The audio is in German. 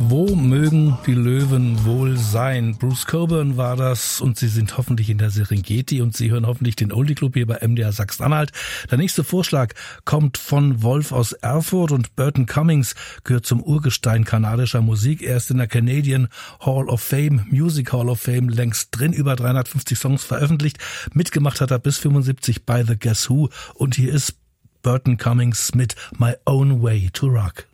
Wo mögen die Löwen wohl sein? Bruce Cockburn war das und Sie sind hoffentlich in der Serengeti und Sie hören hoffentlich den Oldie Club hier bei MDR Sachsen-Anhalt. Der nächste Vorschlag kommt von Wolf aus Erfurt und Burton Cummings gehört zum Urgestein kanadischer Musik. Er ist in der Canadian Hall of Fame, Music Hall of Fame längst drin, über 350 Songs veröffentlicht. Mitgemacht hat er bis 75 bei The Guess Who und hier ist Burton Cummings mit My Own Way to Rock.